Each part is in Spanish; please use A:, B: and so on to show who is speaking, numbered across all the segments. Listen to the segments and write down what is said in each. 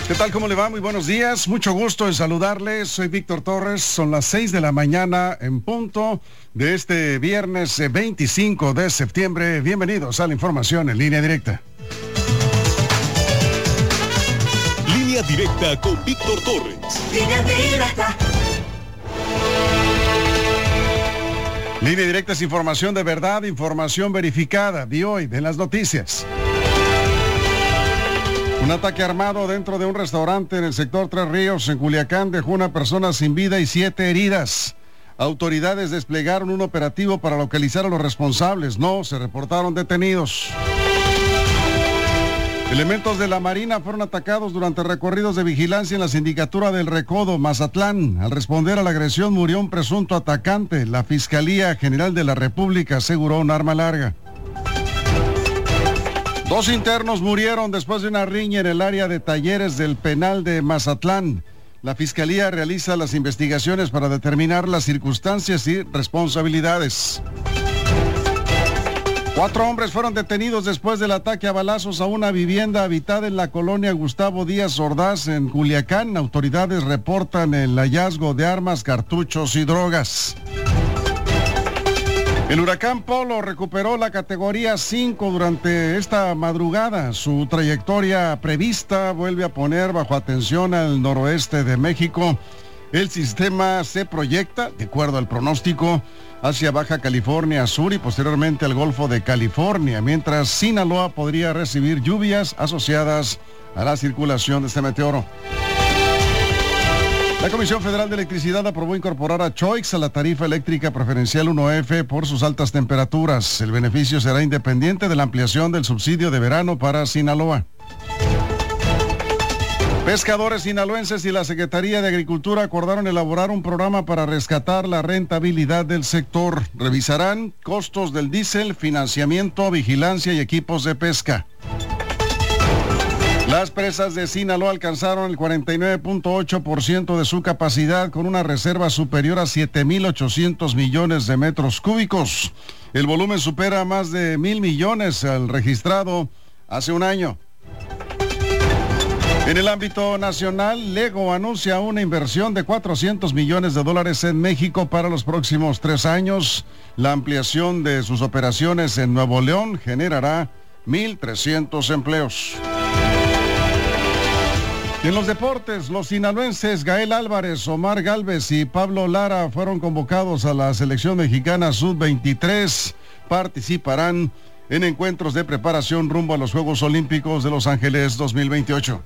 A: ¿Qué tal? ¿Cómo le va? Muy buenos días. Mucho gusto en saludarles. Soy Víctor Torres. Son las 6 de la mañana en punto de este viernes 25 de septiembre. Bienvenidos a la información en línea directa.
B: Línea directa con Víctor Torres.
C: Línea directa.
A: Línea directa es información de verdad, información verificada de hoy, de las noticias. Un ataque armado dentro de un restaurante en el sector Tres Ríos, en Culiacán, dejó una persona sin vida y 7 heridas. Autoridades desplegaron un operativo para localizar a los responsables. No se reportaron detenidos. Elementos de la Marina fueron atacados durante recorridos de vigilancia en la sindicatura del Recodo, Mazatlán. Al responder a la agresión murió un presunto atacante. La Fiscalía General de la República aseguró un arma larga. 2 internos murieron después de una riña en el área de talleres del penal de Mazatlán. La Fiscalía realiza las investigaciones para determinar las circunstancias y responsabilidades. 4 hombres fueron detenidos después del ataque a balazos a una vivienda habitada en la colonia Gustavo Díaz Ordaz en Culiacán. Autoridades reportan el hallazgo de armas, cartuchos y drogas. El huracán Polo recuperó la categoría 5 durante esta madrugada. Su trayectoria prevista vuelve a poner bajo atención al noroeste de México. El sistema se proyecta, de acuerdo al pronóstico, hacia Baja California Sur y posteriormente al Golfo de California, mientras Sinaloa podría recibir lluvias asociadas a la circulación de este meteoro. La Comisión Federal de Electricidad aprobó incorporar a Choix a la tarifa eléctrica preferencial 1F por sus altas temperaturas. El beneficio será independiente de la ampliación del subsidio de verano para Sinaloa. Pescadores sinaloenses y la Secretaría de Agricultura acordaron elaborar un programa para rescatar la rentabilidad del sector. Revisarán costos del diésel, financiamiento, vigilancia y equipos de pesca. Las presas de Sinaloa alcanzaron el 49.8% de su capacidad con una reserva superior a 7,800 millones de metros cúbicos. El volumen supera más de 1,000 millones al registrado hace un año. En el ámbito nacional, Lego anuncia una inversión de $400 millones en México para los próximos 3 años. La ampliación de sus operaciones en Nuevo León generará 1,300 empleos. En los deportes, los sinaloenses Gael Álvarez, Omar Gálvez y Pablo Lara fueron convocados a la selección mexicana sub-23. Participarán en encuentros de preparación rumbo a los Juegos Olímpicos de Los Ángeles 2028.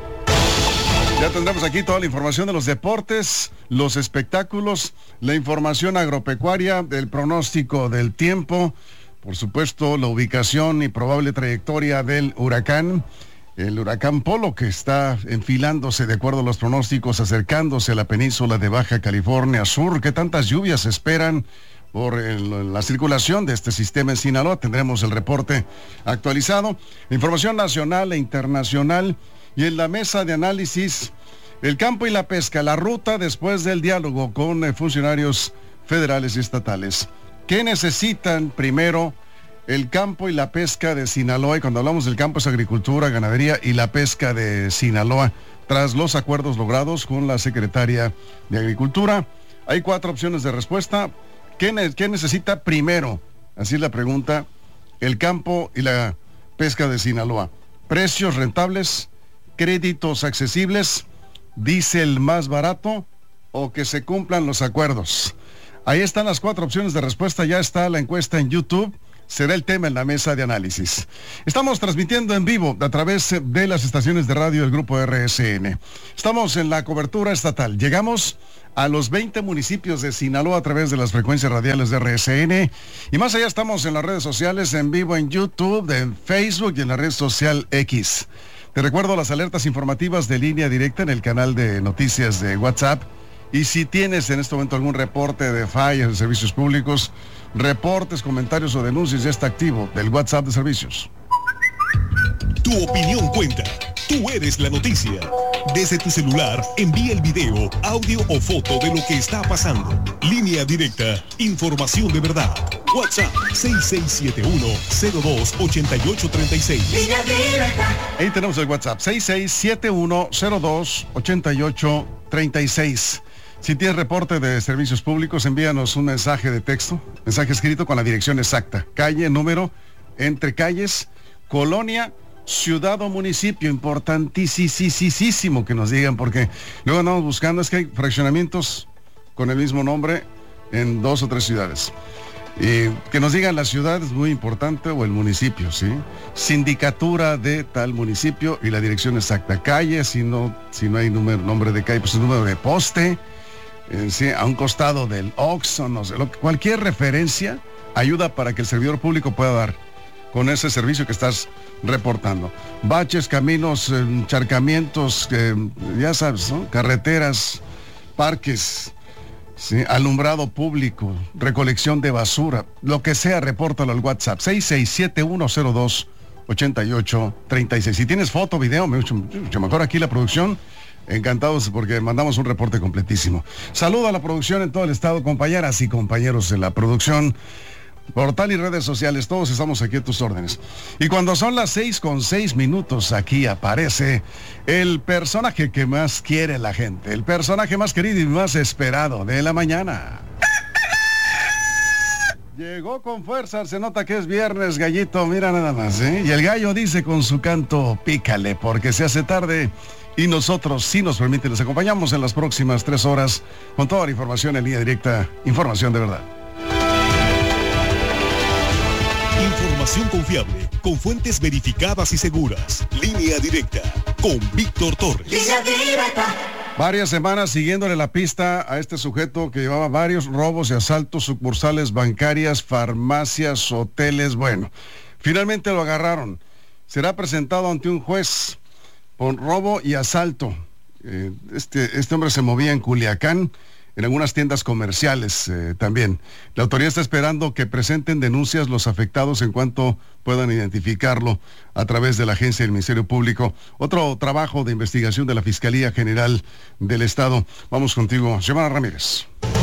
A: Ya tendremos aquí toda la información de los deportes, los espectáculos, la información agropecuaria, el pronóstico del tiempo, por supuesto la ubicación y probable trayectoria del huracán. El huracán Polo, que está enfilándose de acuerdo a los pronósticos, acercándose a la península de Baja California Sur. ¿Qué tantas lluvias se esperan por la circulación de este sistema en Sinaloa? Tendremos el reporte actualizado. Información nacional e internacional. Y en la mesa de análisis, el campo y la pesca, la ruta después del diálogo con funcionarios federales y estatales. ¿Qué necesitan primero el campo y la pesca de Sinaloa? Y cuando hablamos del campo es agricultura, ganadería y la pesca de Sinaloa, tras los acuerdos logrados con la secretaria de Agricultura. Hay 4 opciones de respuesta. ¿Qué necesita primero? Así es la pregunta. El campo y la pesca de Sinaloa. Precios rentables, créditos accesibles, diésel más barato o que se cumplan los acuerdos. Ahí están las 4 opciones de respuesta. Ya está la encuesta en YouTube. Será el tema en la mesa de análisis. Estamos transmitiendo en vivo a través de las estaciones de radio del Grupo RSN. Estamos en la cobertura estatal. Llegamos a los 20 municipios de Sinaloa a través de las frecuencias radiales de RSN. Y más allá estamos en las redes sociales, en vivo en YouTube, en Facebook y en la red social X. Te recuerdo las alertas informativas de línea directa en el canal de noticias de WhatsApp. Y si tienes en este momento algún reporte de fallas de servicios públicos, reportes, comentarios o denuncias, ya está activo del WhatsApp de servicios.
B: Tu opinión cuenta. Tú eres la noticia. Desde tu celular, envía el video, audio o foto de lo que está pasando. Línea Directa, información de verdad. WhatsApp 6671-028836.
A: Ahí tenemos el WhatsApp 6671-028836. Si tienes reporte de servicios públicos, envíanos un mensaje de texto, mensaje escrito con la dirección exacta, calle, número, entre calles, colonia, ciudad o municipio. Importantísimo que nos digan, porque luego andamos buscando, es que hay fraccionamientos con el mismo nombre en 2 o 3 ciudades. Y que nos digan la ciudad es muy importante, o el municipio, ¿sí? Sindicatura de tal municipio y la dirección exacta. Calle, si no hay nombre de calle, pues el número de poste, sí, a un costado del Oxxo, no sé, cualquier referencia ayuda para que el servidor público pueda dar con ese servicio que estás reportando. Baches, caminos, encharcamientos, ya sabes, ¿no? Carreteras, parques, ¿sí? Alumbrado público, recolección de basura, lo que sea, repórtalo al WhatsApp 6671028836. Si tienes foto, video, mucho mejor. Aquí la producción, encantados porque mandamos un reporte completísimo. Saludo a la producción en todo el estado, compañeras y compañeros de la producción, portal y redes sociales, todos estamos aquí a tus órdenes. Y cuando son las 6:06, aquí aparece el personaje que más quiere la gente, el personaje más querido y más esperado de la mañana. Llegó con fuerza, se nota que es viernes, gallito, mira nada más, ¿eh? Y el gallo dice con su canto, pícale, porque se hace tarde. Y nosotros, si nos permite, les acompañamos en las próximas 3 horas con toda la información en línea directa, información de verdad.
B: Información confiable, con fuentes verificadas y seguras. Línea Directa, con Víctor Torres.
C: Línea Directa.
A: Varias semanas siguiéndole la pista a este sujeto que llevaba varios robos y asaltos, sucursales bancarias, farmacias, hoteles. Bueno, finalmente lo agarraron. Será presentado ante un juez por robo y asalto. Este hombre se movía en Culiacán, en algunas tiendas comerciales también. La autoridad está esperando que presenten denuncias los afectados en cuanto puedan identificarlo a través de la agencia del Ministerio Público. Otro trabajo de investigación de la Fiscalía General del Estado. Vamos contigo, Xiomara Ramírez.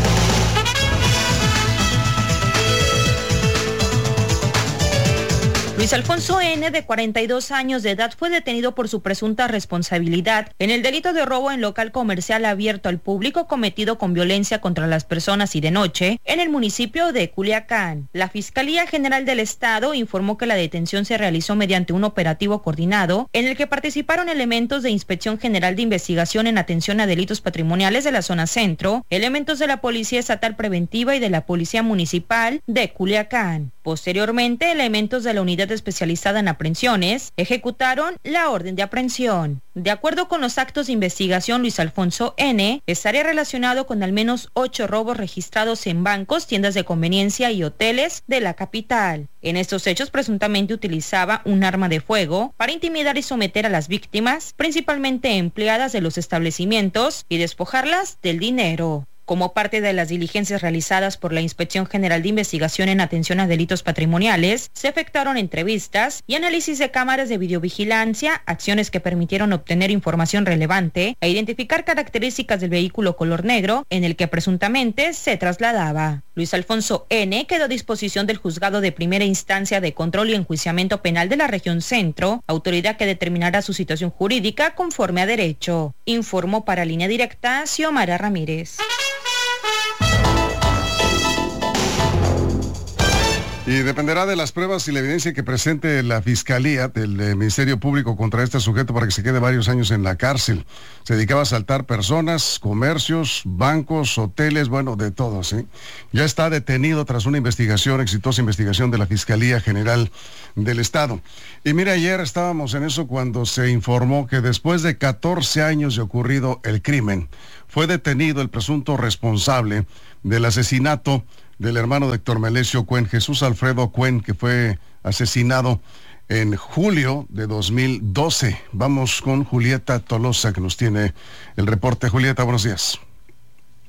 D: Luis Alfonso N., de 42 años de edad, fue detenido por su presunta responsabilidad en el delito de robo en local comercial abierto al público cometido con violencia contra las personas y de noche en el municipio de Culiacán. La Fiscalía General del Estado informó que la detención se realizó mediante un operativo coordinado en el que participaron elementos de Inspección General de Investigación en Atención a Delitos Patrimoniales de la Zona Centro, elementos de la Policía Estatal Preventiva y de la Policía Municipal de Culiacán. Posteriormente, elementos de la Unidad Especializada en Aprehensiones ejecutaron la orden de aprehensión. De acuerdo con los actos de investigación, Luis Alfonso N. estaría relacionado con al menos 8 robos registrados en bancos, tiendas de conveniencia y hoteles de la capital. En estos hechos, presuntamente utilizaba un arma de fuego para intimidar y someter a las víctimas, principalmente empleadas de los establecimientos, y despojarlas del dinero. Como parte de las diligencias realizadas por la Inspección General de Investigación en Atención a Delitos Patrimoniales, se efectuaron entrevistas y análisis de cámaras de videovigilancia, acciones que permitieron obtener información relevante e identificar características del vehículo color negro en el que presuntamente se trasladaba. Luis Alfonso N. quedó a disposición del Juzgado de Primera Instancia de Control y Enjuiciamiento Penal de la Región Centro, autoridad que determinará su situación jurídica conforme a derecho. Informó para Línea Directa Xiomara Ramírez.
A: Y dependerá de las pruebas y la evidencia que presente la Fiscalía del Ministerio Público contra este sujeto para que se quede varios años en la cárcel. Se dedicaba a asaltar personas, comercios, bancos, hoteles, bueno, de todo, ¿sí? Ya está detenido tras una exitosa investigación de la Fiscalía General del Estado. Y mira, ayer estábamos en eso cuando se informó que después de 14 años de ocurrido el crimen, fue detenido el presunto responsable del asesinato del hermano de Héctor Melesio Cuen, Jesús Alfredo Cuen, que fue asesinado en julio de 2012. Vamos con Julieta Tolosa, que nos tiene el reporte. Julieta, buenos días.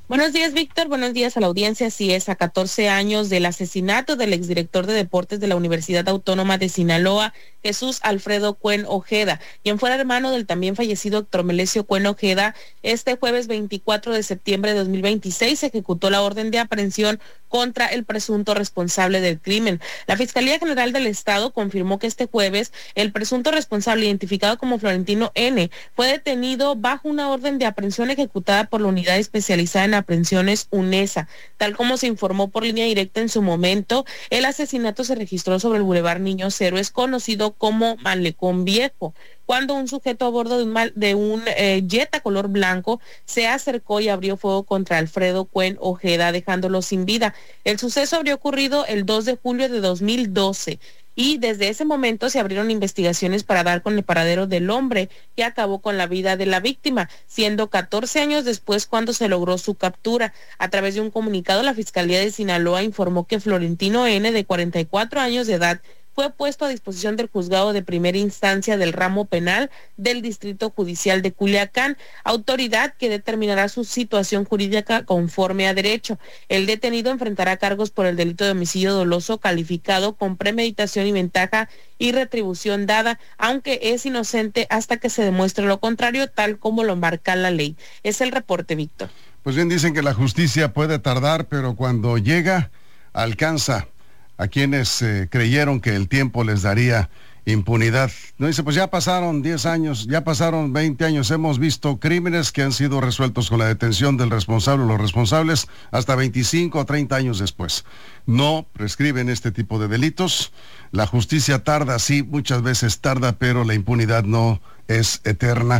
C: Buenos días, Víctor. Buenos días a la audiencia. Así es, a 14 años del asesinato del exdirector de deportes de la Universidad Autónoma de Sinaloa, Jesús Alfredo Cuen Ojeda, quien fuera hermano del también fallecido Héctor Melesio Cuen Ojeda, este jueves 24 de septiembre de 2026 se ejecutó la orden de aprehensión contra el presunto responsable del crimen. La Fiscalía General del Estado confirmó que este jueves el presunto responsable, identificado como Florentino N., fue detenido bajo una orden de aprehensión ejecutada por la Unidad Especializada en Aprehensiones UNESA. Tal como se informó por línea directa en su momento, el asesinato se registró sobre el Boulevard Niños Héroes, conocido como Malecón Viejo, cuando un sujeto a bordo de un Jetta color blanco se acercó y abrió fuego contra Alfredo Cuen Ojeda, dejándolo sin vida. El suceso habría ocurrido el 2 de julio de 2012 y desde ese momento se abrieron investigaciones para dar con el paradero del hombre que acabó con la vida de la víctima, siendo 14 años después cuando se logró su captura. A través de un comunicado, la Fiscalía de Sinaloa informó que Florentino N., de 44 años de edad, fue puesto a disposición del juzgado de primera instancia del ramo penal del Distrito Judicial de Culiacán, autoridad que determinará su situación jurídica conforme a derecho. El detenido enfrentará cargos por el delito de homicidio doloso calificado con premeditación y ventaja y retribución dada, aunque es inocente hasta que se demuestre lo contrario, tal como lo marca la ley. Es el reporte, Víctor.
A: Pues bien, dicen que la justicia puede tardar, pero cuando llega, alcanza a quienes creyeron que el tiempo les daría impunidad. No, dice, pues ya pasaron 10 años, ya pasaron 20 años, hemos visto crímenes que han sido resueltos con la detención del responsable o los responsables hasta 25 o 30 años después. No prescriben este tipo de delitos. La justicia tarda, sí, muchas veces tarda, pero la impunidad no es eterna.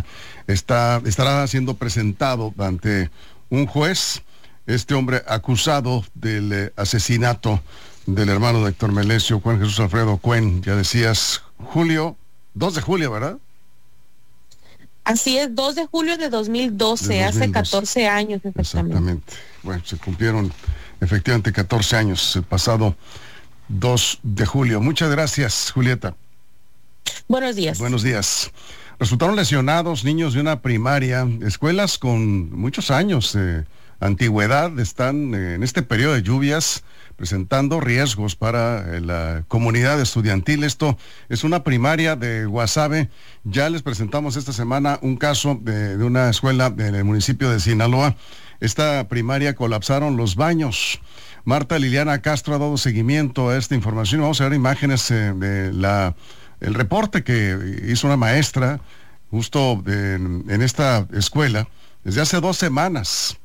A: Estará siendo presentado ante un juez este hombre acusado del asesinato del hermano de Héctor Melesio, Juan Jesús Alfredo Cuen, ya decías, 2 de julio, ¿verdad?
C: Así es, 2 de julio de 2012, hace 14 años
A: exactamente. Bueno, se cumplieron efectivamente 14 años, el pasado 2 de julio. Muchas gracias, Julieta.
C: Buenos días.
A: Buenos días. Resultaron lesionados niños de una primaria. Escuelas con muchos años de antigüedad están en este periodo de lluvias presentando riesgos para la comunidad estudiantil. Esto es una primaria de Guasave. Ya les presentamos esta semana un caso de una escuela en el municipio de Sinaloa. Esta primaria colapsaron los baños. Marta Liliana Castro ha dado seguimiento a esta información. Vamos a ver imágenes de el reporte que hizo una maestra justo en esta escuela. Desde hace 2 semanas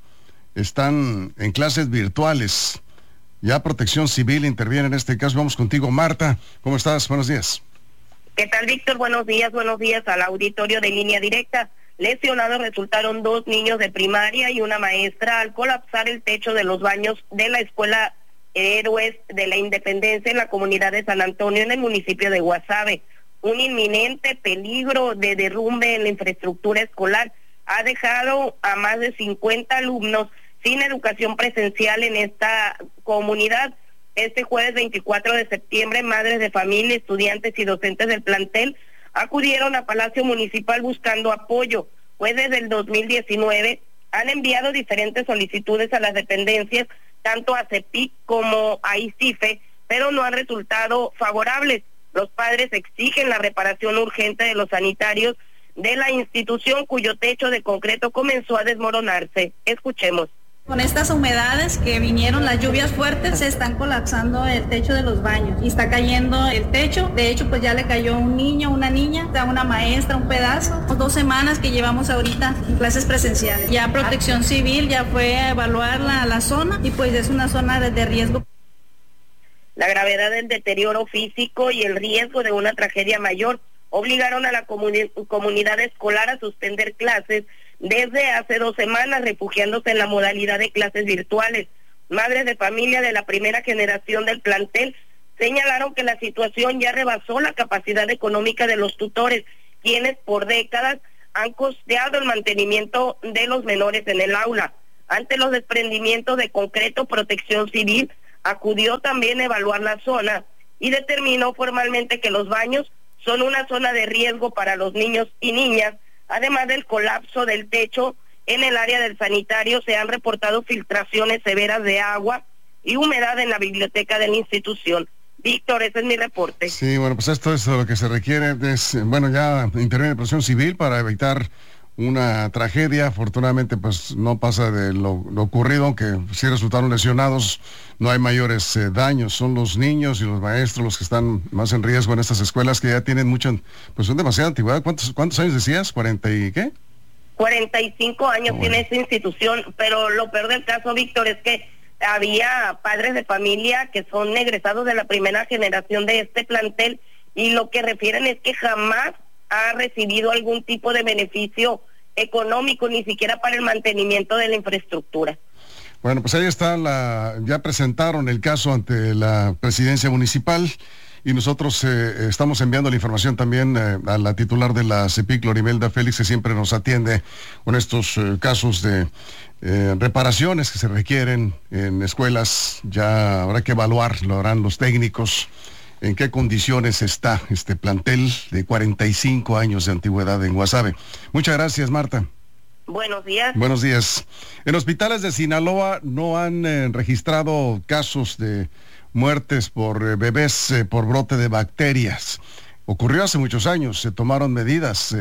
A: están en clases virtuales. Ya Protección Civil interviene en este caso. Vamos contigo, Marta. ¿Cómo estás? Buenos días.
E: ¿Qué tal, Víctor? Buenos días al auditorio de Línea Directa. Lesionados resultaron 2 niños de primaria y una maestra al colapsar el techo de los baños de la Escuela Héroes de la Independencia en la comunidad de San Antonio, en el municipio de Guasave. Un inminente peligro de derrumbe en la infraestructura escolar ha dejado a más de 50 alumnos sin educación presencial en esta comunidad. Este jueves 24 de septiembre, madres de familia, estudiantes y docentes del plantel acudieron a Palacio Municipal buscando apoyo, pues desde el 2019 han enviado diferentes solicitudes a las dependencias, tanto a CEPIC como a ICIFE, pero no han resultado favorables. Los padres exigen la reparación urgente de los sanitarios de la institución, cuyo techo de concreto comenzó a desmoronarse. Escuchemos.
F: Con estas humedades que vinieron, las lluvias fuertes, se están colapsando el techo de los baños y está cayendo el techo. De hecho, pues ya le cayó un niño, una niña, a una maestra, un pedazo. 2 semanas que llevamos ahorita en clases presenciales. Ya Protección Civil ya fue a evaluar la zona y pues es una zona de riesgo.
E: La gravedad del deterioro físico y el riesgo de una tragedia mayor obligaron a la comunidad escolar a suspender clases desde hace 2 semanas, refugiándose en la modalidad de clases virtuales. Madres de familia de la primera generación del plantel señalaron que la situación ya rebasó la capacidad económica de los tutores, quienes por décadas han costeado el mantenimiento de los menores en el aula. Ante los desprendimientos de concreto, Protección Civil acudió también a evaluar la zona y determinó formalmente que los baños son una zona de riesgo para los niños y niñas, además del colapso del techo En el área del sanitario se han reportado filtraciones severas de agua y humedad en la biblioteca de la institución. Víctor, ese es mi reporte.
A: Sí, bueno, pues esto es lo que se requiere. Ya interviene Protección Civil para evitar una tragedia. Afortunadamente, pues no pasa de lo ocurrido, aunque sí resultaron lesionados. No hay mayores daños. Son los niños y los maestros los que están más en riesgo en estas escuelas que ya tienen pues son demasiada antigüedad. ¿Cuántos años decías? ¿40 y qué?
E: 45 años tiene esta institución, pero lo peor del caso, Víctor, es que había padres de familia que son egresados de la primera generación de este plantel y lo que refieren es que jamás ha recibido algún tipo de beneficio económico, ni siquiera para el mantenimiento de la infraestructura.
A: Bueno, pues ahí está, ya presentaron el caso ante la presidencia municipal y nosotros estamos enviando la información también a la titular de la CEPIC, Lorimelda Félix, que siempre nos atiende con estos casos de reparaciones que se requieren en escuelas. Ya habrá que evaluar, lo harán los técnicos, en qué condiciones está este plantel de 45 años de antigüedad en Guasave. Muchas gracias, Marta.
E: Buenos días.
A: Buenos días. En hospitales de Sinaloa no han registrado casos de muertes por bebés por brote de bacterias. Ocurrió hace muchos años, se tomaron medidas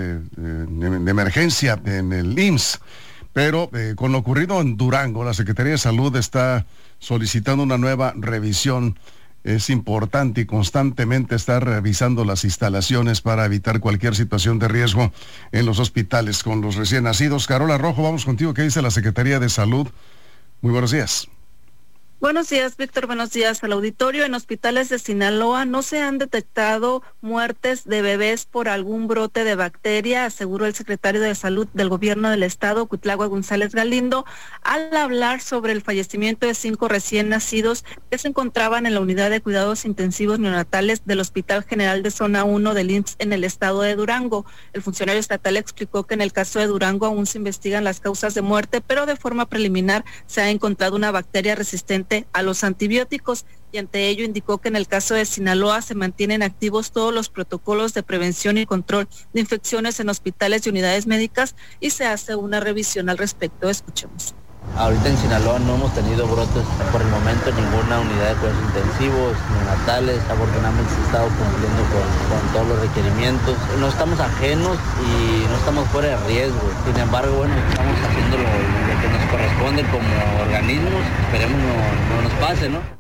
A: de emergencia en el IMSS, pero con lo ocurrido en Durango, la Secretaría de Salud está solicitando una nueva revisión. Es importante y constantemente estar revisando las instalaciones para evitar cualquier situación de riesgo en los hospitales con los recién nacidos. Carola Rojo, vamos contigo. ¿Qué dice la Secretaría de Salud? Muy buenos días.
C: Buenos días, Víctor. Buenos días al auditorio. En hospitales de Sinaloa no se han detectado muertes de bebés por algún brote de bacteria, aseguró el secretario de Salud del Gobierno del Estado, Cuitlagua González Galindo, al hablar sobre el fallecimiento de 5 recién nacidos que se encontraban en la unidad de cuidados intensivos neonatales del Hospital General de Zona 1 del IMSS en el estado de Durango. El funcionario estatal explicó que en el caso de Durango aún se investigan las causas de muerte, pero de forma preliminar se ha encontrado una bacteria resistente a los antibióticos y ante ello indicó que en el caso de Sinaloa se mantienen activos todos los protocolos de prevención y control de infecciones en hospitales y unidades médicas y se hace una revisión al respecto. Escuchemos.
G: Ahorita en Sinaloa no hemos tenido brotes por el momento en ninguna unidad de cuidados intensivos, neonatales. Afortunadamente se ha estado cumpliendo con todos los requerimientos. No estamos ajenos y no estamos fuera de riesgo. Sin embargo, bueno, estamos haciendo lo que nos corresponde como organismos. Esperemos no nos pase, ¿no?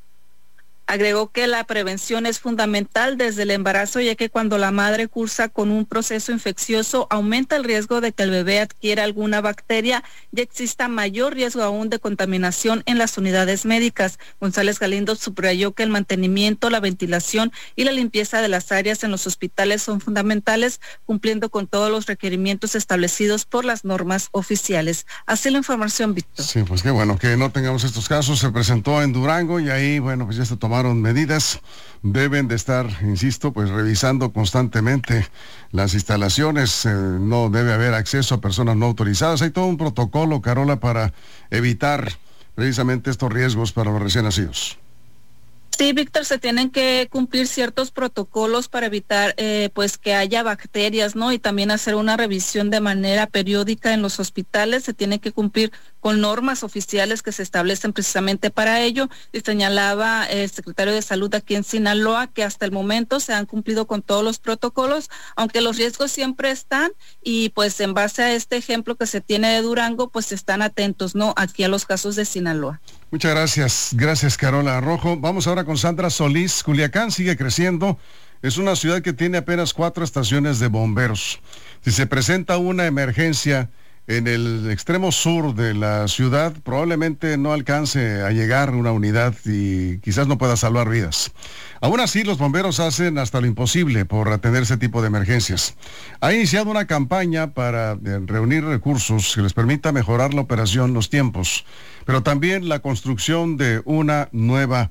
C: Agregó que la prevención es fundamental desde el embarazo, ya que cuando la madre cursa con un proceso infeccioso aumenta el riesgo de que el bebé adquiera alguna bacteria y exista mayor riesgo aún de contaminación en las unidades médicas. González Galindo subrayó que el mantenimiento, la ventilación y la limpieza de las áreas en los hospitales son fundamentales, cumpliendo con todos los requerimientos establecidos por las normas oficiales. Así la información, Víctor.
A: Sí, pues qué bueno que no tengamos estos casos. Se presentó en Durango y ahí, bueno, pues ya se tomaron medidas. Deben de estar, insisto, pues revisando constantemente las instalaciones. No debe haber acceso a personas no autorizadas. Hay todo un protocolo, Carola, para evitar precisamente estos riesgos para los recién nacidos.
C: Sí, Víctor, se tienen que cumplir ciertos protocolos para evitar pues que haya bacterias, ¿no? Y también hacer una revisión de manera periódica en los hospitales. Se tiene que cumplir con normas oficiales que se establecen precisamente para ello. Y señalaba el secretario de Salud aquí en Sinaloa que hasta el momento se han cumplido con todos los protocolos, aunque los riesgos siempre están y pues en base a este ejemplo que se tiene de Durango, pues están atentos, ¿no? Aquí a los casos de Sinaloa.
A: Muchas gracias. Gracias, Carola Rojo. Vamos ahora con Sandra Solís. Culiacán sigue creciendo. Es una ciudad que tiene apenas 4 estaciones de bomberos. Si se presenta una emergencia en el extremo sur de la ciudad, probablemente no alcance a llegar una unidad y quizás no pueda salvar vidas. Aún así, los bomberos hacen hasta lo imposible por atender ese tipo de emergencias. Ha iniciado una campaña para reunir recursos que les permita mejorar la operación, los tiempos, pero también la construcción de una nueva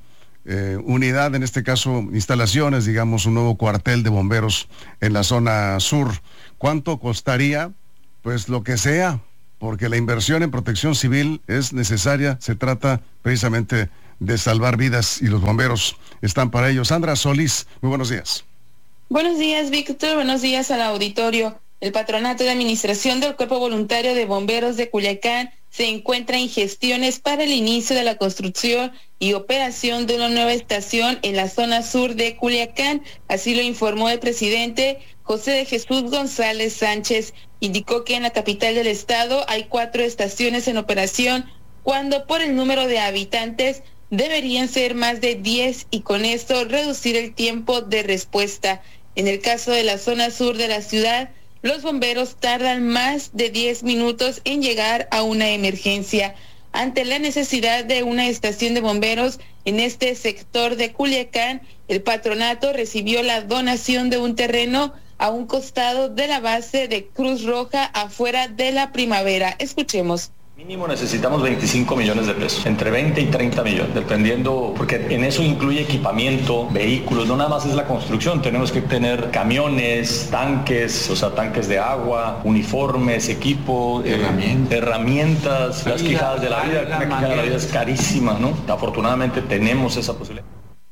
A: unidad, en este caso instalaciones, digamos, un nuevo cuartel de bomberos en la zona sur. ¿Cuánto costaría? Pues lo que sea, porque la inversión en protección civil es necesaria. Se trata precisamente de salvar vidas y los bomberos están para ello. Sandra Solís, muy buenos días.
H: Buenos días, Víctor. Buenos días al auditorio.
C: El Patronato de Administración del Cuerpo Voluntario de Bomberos de Culiacán se encuentra en gestiones para el inicio de la construcción y operación de una nueva estación en la zona sur de Culiacán. Así lo informó el presidente José de Jesús González Sánchez. Indicó que en la capital del estado hay 4 estaciones en operación, cuando por el número de habitantes deberían ser más de 10 y con esto reducir el tiempo de respuesta. En el caso de la zona sur de la ciudad, los bomberos tardan más de 10 minutos en llegar a una emergencia. Ante la necesidad de una estación de bomberos en este sector de Culiacán, el patronato recibió la donación de un terreno a un costado de la base de Cruz Roja afuera de la Primavera. Escuchemos.
H: Mínimo necesitamos 25 millones de pesos, entre 20 y 30 millones, dependiendo, porque en eso incluye equipamiento, vehículos, no nada más es la construcción, tenemos que tener camiones, tanques, o sea, tanques de agua, uniformes, equipo, herramientas, las quijadas de la vida, una quijada de la vida es carísima, ¿no? Afortunadamente tenemos esa posibilidad.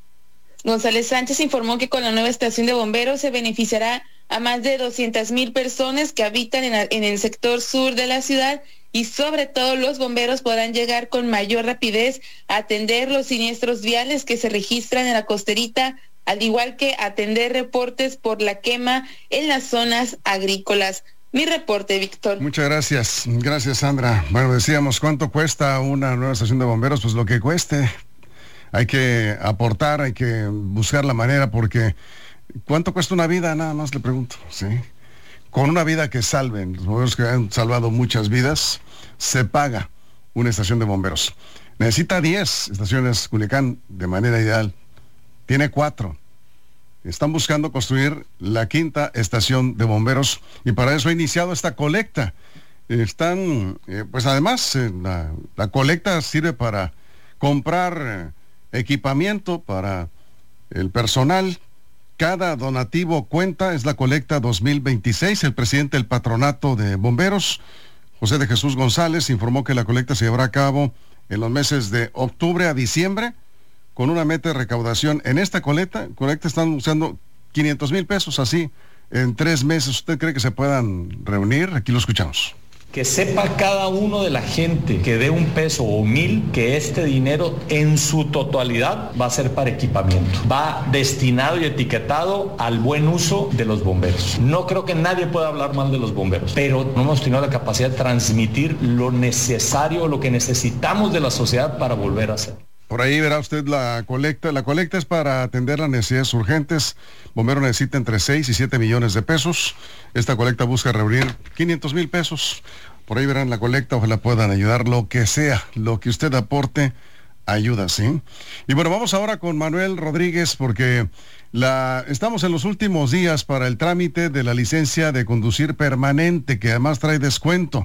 C: González Sánchez informó que con la nueva estación de bomberos se beneficiará a más de 200,000 personas que habitan en el sector sur de la ciudad, y sobre todo los bomberos podrán llegar con mayor rapidez a atender los siniestros viales que se registran en la costerita, al igual que atender reportes por la quema en las zonas agrícolas. Mi reporte, Víctor.
A: Muchas gracias. Gracias, Sandra. Bueno, decíamos, ¿cuánto cuesta una nueva estación de bomberos? Pues lo que cueste. Hay que aportar, hay que buscar la manera, porque ¿cuánto cuesta una vida? Nada más le pregunto, ¿sí? Con una vida que salven, los bomberos que han salvado muchas vidas, se paga una estación de bomberos. Necesita 10 estaciones Culiacán de manera ideal. Tiene 4. Están buscando construir la 5ª estación de bomberos y para eso ha iniciado esta colecta. Pues además, la colecta sirve para comprar equipamiento para el personal. Cada donativo cuenta, es la colecta 2026. El presidente del Patronato de Bomberos, José de Jesús González, informó que la colecta se llevará a cabo en los meses de octubre a diciembre, con una meta de recaudación. En esta colecta están usando 500,000 pesos, así, en 3 meses. ¿Usted cree que se puedan reunir? Aquí lo escuchamos.
H: Que sepa cada uno de la gente que dé 1 peso o 1,000, que este dinero en su totalidad va a ser para equipamiento. Va destinado y etiquetado al buen uso de los bomberos. No creo que nadie pueda hablar mal de los bomberos, pero no hemos tenido la capacidad de transmitir lo necesario, lo que necesitamos de la sociedad para volver a hacer.
A: Por ahí verá usted la colecta. La colecta es para atender las necesidades urgentes. Bomberos necesita entre 6 y 7 millones de pesos. Esta colecta busca reunir 500,000 pesos. Por ahí verán la colecta, ojalá puedan ayudar, lo que sea, lo que usted aporte, ayuda, ¿sí? Y bueno, vamos ahora con Manuel Rodríguez, porque estamos en los últimos días para el trámite de la licencia de conducir permanente, que además trae descuento.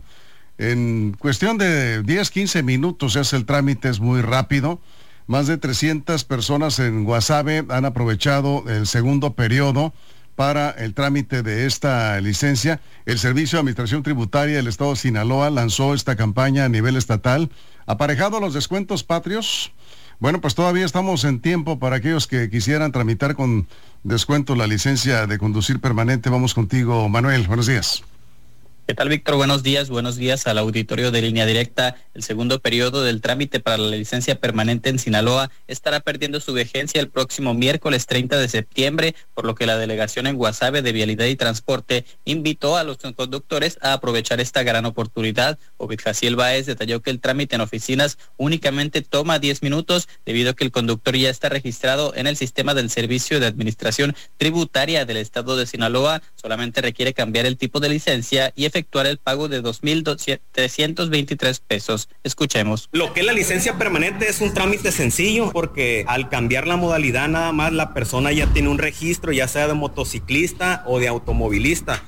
A: En cuestión de 10, 15 minutos se hace el trámite, es muy rápido. Más de 300 personas en Guasave han aprovechado el segundo periodo para el trámite de esta licencia. El Servicio de Administración Tributaria del Estado de Sinaloa lanzó esta campaña a nivel estatal, aparejado a los descuentos patrios. Bueno, pues todavía estamos en tiempo para aquellos que quisieran tramitar con descuento la licencia de conducir permanente. Vamos contigo, Manuel. Buenos días.
I: ¿Qué tal, Víctor? Buenos días al auditorio de Línea Directa. El segundo periodo del trámite para la licencia permanente en Sinaloa estará perdiendo su vigencia el próximo miércoles 30 de septiembre, por lo que la delegación en Guasave de Vialidad y Transporte invitó a los conductores a aprovechar esta gran oportunidad. Ovid Jaciel Báez detalló que el trámite en oficinas únicamente toma 10 minutos, debido a que el conductor ya está registrado en el sistema del Servicio de Administración Tributaria del Estado de Sinaloa. Solamente requiere cambiar el tipo de licencia y efectuar el pago de 2,323 pesos. Escuchemos.
J: Lo que es la licencia permanente es un trámite sencillo, porque al cambiar la modalidad nada más la persona ya tiene un registro, ya sea de motociclista o de automovilista.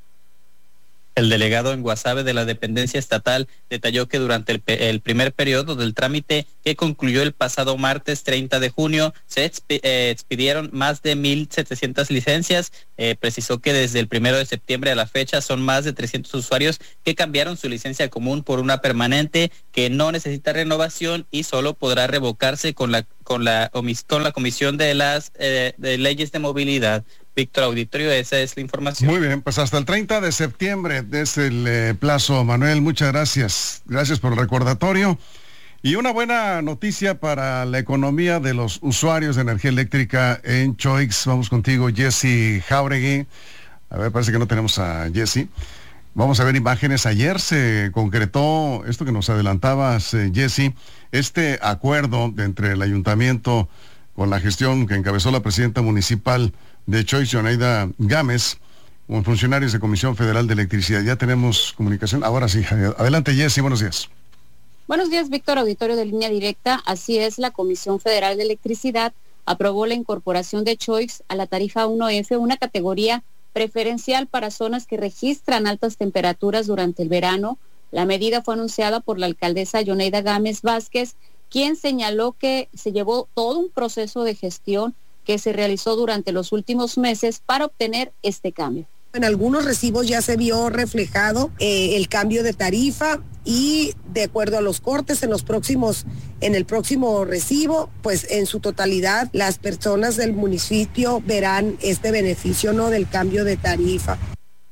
I: El delegado en Guasave de la dependencia estatal detalló que durante el primer periodo del trámite, que concluyó el pasado martes 30 de junio, se expidieron más de 1,700 licencias. Precisó que desde el 1 de septiembre a la fecha son más de 300 usuarios que cambiaron su licencia común por una permanente que no necesita renovación y solo podrá revocarse con la Comisión de las de Leyes de Movilidad. Víctor, auditorio, esa es la información.
A: Muy bien, pues hasta el 30 de septiembre es el plazo, Manuel. Muchas gracias. Gracias por el recordatorio. Y una buena noticia para la economía de los usuarios de energía eléctrica en Choix. Vamos contigo, Jesse Jauregui. A ver, parece que no tenemos a Jesse. Vamos a ver imágenes. Ayer se concretó esto que nos adelantabas, Jesse, este acuerdo entre el ayuntamiento con la gestión que encabezó la presidenta municipal de Choix, Yoneida Gámez, con funcionarios de Comisión Federal de Electricidad. Ya tenemos comunicación. Ahora sí. Adelante, Jesse. Buenos días.
K: Buenos días, Víctor, auditorio de Línea Directa. Así es, la Comisión Federal de Electricidad aprobó la incorporación de Choix a la tarifa 1F, una categoría preferencial para zonas que registran altas temperaturas durante el verano. La medida fue anunciada por la alcaldesa Yoneida Gámez Vázquez, quien señaló que se llevó todo un proceso de gestión que se realizó durante los últimos meses para obtener este cambio.
L: En algunos recibos ya se vio reflejado el cambio de tarifa y de acuerdo a los cortes en el próximo recibo, pues en su totalidad las personas del municipio verán este beneficio, ¿no?, del cambio de tarifa.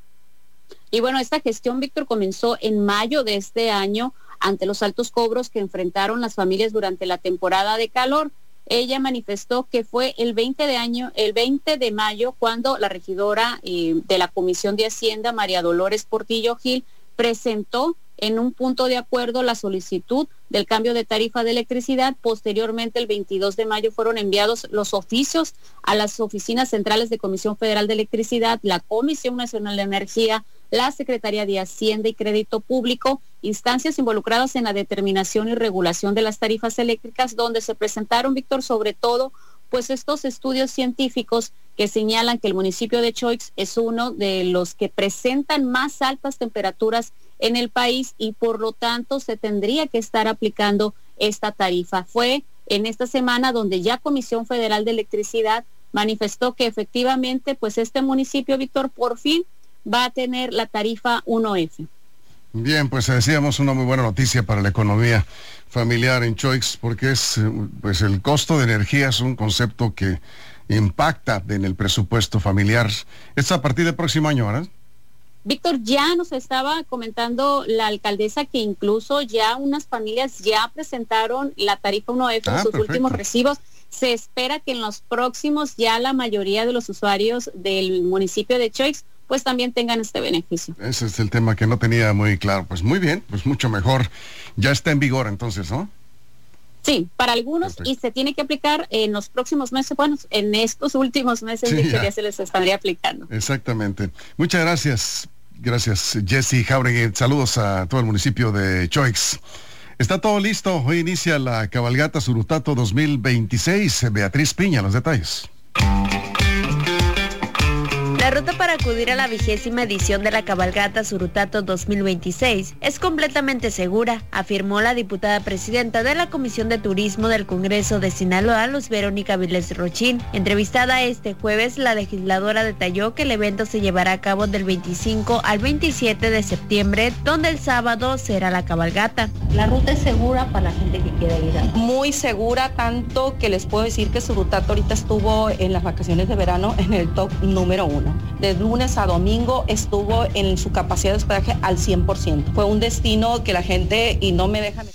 K: Y bueno, esta gestión, Víctor, comenzó en mayo de este año ante los altos cobros que enfrentaron las familias durante la temporada de calor. Ella manifestó que fue el 20 de mayo, cuando la regidora de la Comisión de Hacienda, María Dolores Portillo Gil, presentó en un punto de acuerdo la solicitud del cambio de tarifa de electricidad. Posteriormente, el 22 de mayo, fueron enviados los oficios a las oficinas centrales de Comisión Federal de Electricidad, la Comisión Nacional de Energía, la Secretaría de Hacienda y Crédito Público, instancias involucradas en la determinación y regulación de las tarifas eléctricas, donde se presentaron, Víctor, sobre todo, pues estos estudios científicos que señalan que el municipio de Choix es uno de los que presentan más altas temperaturas en el país y por lo tanto se tendría que estar aplicando esta tarifa. Fue en esta semana donde ya Comisión Federal de Electricidad manifestó que efectivamente, pues este municipio, Víctor, por fin va a tener la tarifa 1F.
A: Bien, pues decíamos una muy buena noticia para la economía familiar en Choix, porque pues el costo de energía es un concepto que impacta en el presupuesto familiar. Es a partir del próximo año, ¿verdad?
K: Víctor, ya nos estaba comentando la alcaldesa que incluso ya unas familias ya presentaron la tarifa 1F en sus últimos recibos. Se espera que en los próximos ya la mayoría de los usuarios del municipio de Choix pues también tengan este beneficio. Ese
A: es el tema que no tenía muy claro. Pues muy bien, pues mucho mejor. Ya está en vigor entonces, ¿no?
K: Sí, para algunos. Perfecto. Y se tiene que aplicar en los próximos meses, bueno, en estos últimos meses, sí, ya se les estaría aplicando.
A: Exactamente. Muchas gracias. Gracias, Jesse Jauregui. Saludos a todo el municipio de Choix. Está todo listo. Hoy inicia la cabalgata Surutato 2026. Beatriz Piña, los detalles.
D: La ruta para acudir a la 20ª edición de la cabalgata Surutato 2026 es completamente segura, afirmó la diputada presidenta de la Comisión de Turismo del Congreso de Sinaloa, Luz Verónica Avilés Rochín. Entrevistada este jueves, la legisladora detalló que el evento se llevará a cabo del 25 al 27 de septiembre, donde el sábado será la cabalgata.
M: La ruta es segura para la gente que quiera ir.
N: Muy segura, tanto que les puedo decir que Surutato ahorita estuvo en las vacaciones de verano en el top número 1. De lunes a domingo estuvo en su capacidad de hospedaje al 100%. Fue un destino que la gente, y no me dejan...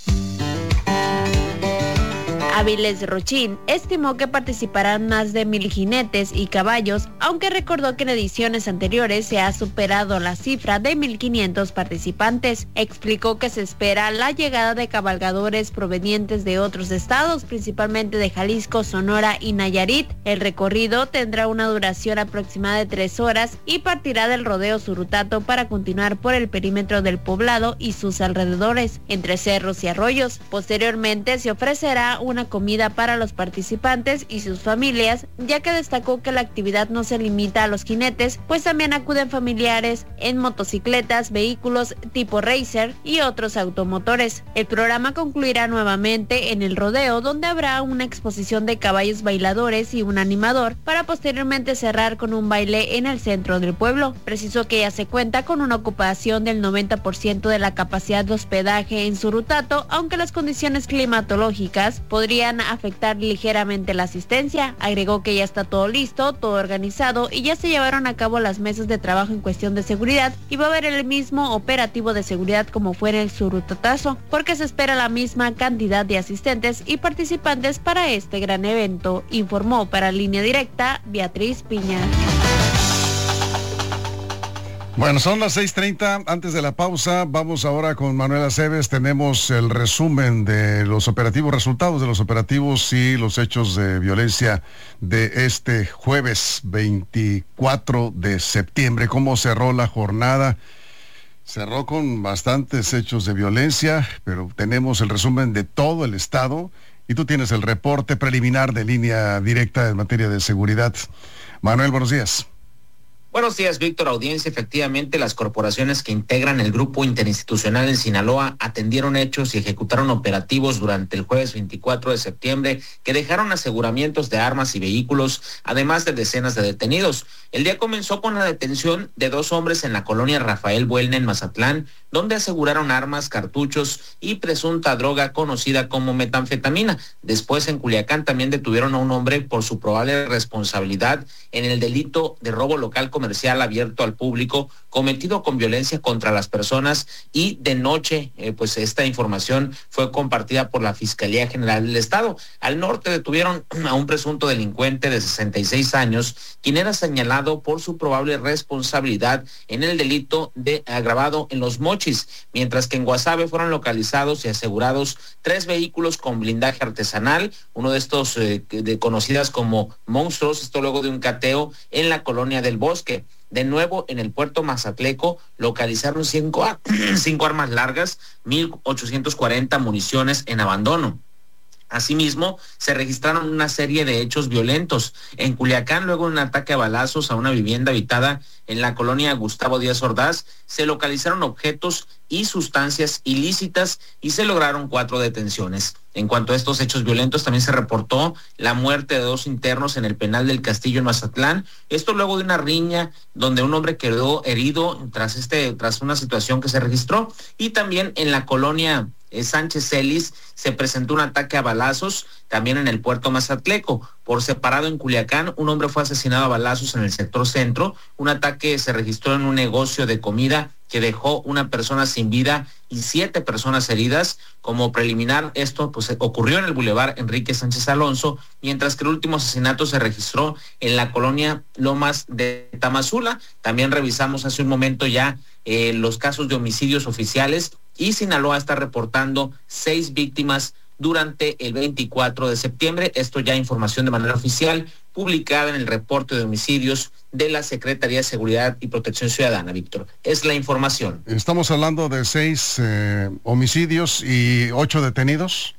D: Avilés Rochín estimó que participarán más de 1,000 jinetes y caballos, aunque recordó que en ediciones anteriores se ha superado la cifra de 1,500 participantes. Explicó que se espera la llegada de cabalgadores provenientes de otros estados, principalmente de Jalisco, Sonora y Nayarit. El recorrido tendrá una duración aproximada de 3 horas y partirá del rodeo Surutato para continuar por el perímetro del poblado y sus alrededores, entre cerros y arroyos. Posteriormente se ofrecerá una comida para los participantes y sus familias, ya que destacó que la actividad no se limita a los jinetes, pues también acuden familiares en motocicletas, vehículos tipo racer y otros automotores. El programa concluirá nuevamente en el rodeo, donde habrá una exposición de caballos bailadores y un animador, para posteriormente cerrar con un baile en el centro del pueblo. Precisó que ya se cuenta con una ocupación del 90% de la capacidad de hospedaje en Surutato, aunque las condiciones climatológicas podrían
O: podrían afectar ligeramente la asistencia. Agregó que ya está todo listo, todo organizado y ya se llevaron a cabo las mesas de trabajo en cuestión de seguridad y va a haber el mismo operativo de seguridad como fue en el Surutatazo, porque se espera la misma cantidad de asistentes y participantes para este gran evento, informó para Línea Directa Beatriz Piña.
A: Bueno, son las 6:30. Antes de la pausa, vamos ahora con Manuel Aceves. Tenemos el resumen de los operativos, resultados de los operativos y los hechos de violencia de este jueves 24 de septiembre. ¿Cómo cerró la jornada? Cerró con bastantes hechos de violencia, pero tenemos el resumen de todo el estado y tú tienes el reporte preliminar de Línea Directa en materia de seguridad. Manuel, buenos días.
P: Buenos días, Víctor. Audiencia, efectivamente, las corporaciones que integran el grupo interinstitucional en Sinaloa atendieron hechos y ejecutaron operativos durante el jueves 24 de septiembre que dejaron aseguramientos de armas y vehículos, además de decenas de detenidos. El día comenzó con la detención de 2 hombres en la colonia Rafael Buelna en Mazatlán, donde aseguraron armas, cartuchos y presunta droga conocida como metanfetamina. Después, en Culiacán, también detuvieron a un hombre por su probable responsabilidad en el delito de robo local comercial abierto al público cometido con violencia contra las personas, y de noche pues esta información fue compartida por la Fiscalía General del Estado. Al norte detuvieron a un presunto delincuente de 66 años, quien era señalado por su probable responsabilidad en el delito de agravado en Los Mochis, mientras que en Guasave fueron localizados y asegurados 3 vehículos con blindaje artesanal, uno de estos conocidas como monstruos, esto luego de un cateo en la colonia del Bosque. De nuevo, en el puerto Mazatleco localizaron 5 armas largas, 1,840 municiones en abandono. Asimismo, se registraron una serie de hechos violentos. En Culiacán, luego de un ataque a balazos a una vivienda habitada en la colonia Gustavo Díaz Ordaz, se localizaron objetos y sustancias ilícitas y se lograron 4 detenciones. En cuanto a estos hechos violentos, también se reportó la muerte de 2 internos en el penal del Castillo en Mazatlán. Esto luego de una riña donde un hombre quedó herido tras una situación que se registró. Y también en la colonia Sánchez Celis se presentó un ataque a balazos también en el puerto Mazatleco. Por separado, en Culiacán, un hombre fue asesinado a balazos en el sector centro. Un ataque se registró en un negocio de comida que dejó una persona sin vida y 7 personas heridas. Como preliminar, esto pues ocurrió en el Boulevard Enrique Sánchez Alonso, mientras que el último asesinato se registró en la colonia Lomas de Tamazula. También revisamos hace un momento ya los casos de homicidios oficiales, y Sinaloa está reportando 6 víctimas durante el 24 de septiembre. Esto ya información de manera oficial publicada en el reporte de homicidios de la Secretaría de Seguridad y Protección Ciudadana, Víctor. Es la información.
A: Estamos hablando de 6 homicidios y 8 detenidos.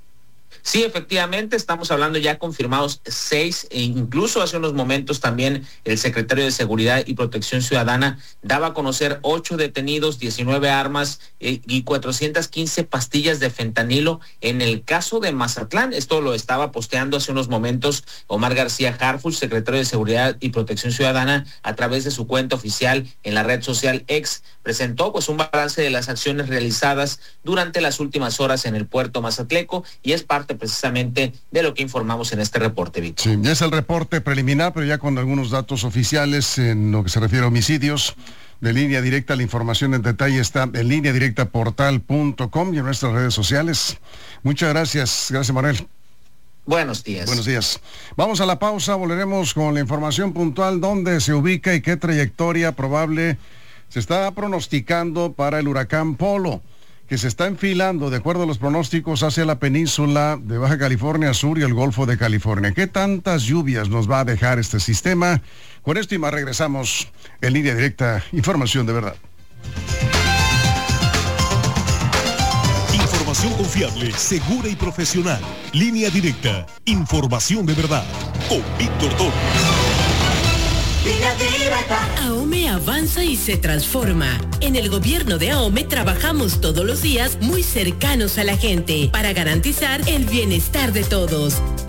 P: Sí, efectivamente, estamos hablando ya confirmados 6, e incluso hace unos momentos también el secretario de Seguridad y Protección Ciudadana daba a conocer 8 detenidos, 19 armas y 415 pastillas de fentanilo en el caso de Mazatlán. Esto lo estaba posteando hace unos momentos Omar García Harfuch, secretario de Seguridad y Protección Ciudadana, a través de su cuenta oficial en la red social X. Presentó pues un balance de las acciones realizadas durante las últimas horas en el puerto Mazatleco, y es parte precisamente de lo que informamos en este reporte, Víctor.
A: Sí, ya es el reporte preliminar, pero ya con algunos datos oficiales en lo que se refiere a homicidios. De Línea Directa, la información en detalle está en lineadirectaportal.com y en nuestras redes sociales. Muchas gracias. Gracias, Manuel.
P: Buenos días.
A: Buenos días. Vamos a la pausa, volveremos con la información puntual, dónde se ubica y qué trayectoria probable se está pronosticando para el huracán Polo, que se está enfilando, de acuerdo a los pronósticos, hacia la península de Baja California Sur y el Golfo de California. ¿Qué tantas lluvias nos va a dejar este sistema? Con esto y más regresamos en Línea Directa, información de verdad.
B: Información confiable, segura y profesional. Línea Directa, información de verdad. Con Víctor Torres.
Q: AOME avanza y se transforma. En el gobierno de AOME trabajamos todos los días muy cercanos a la gente para garantizar el bienestar de todos.